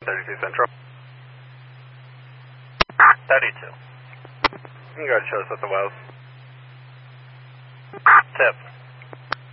32 Central. 32. You can go ahead and show us at the wells. Tip.